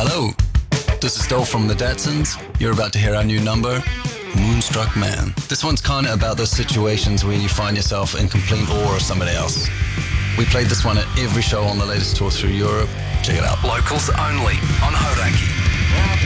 Hello, this is Dole from the Datsuns. You're about to hear our new number, Moonstruck Man. This one's kind of about those situations where you find yourself in complete awe of somebody else. We played this one at every show on the latest tour through Europe. Check it out. Locals only on Hodaki.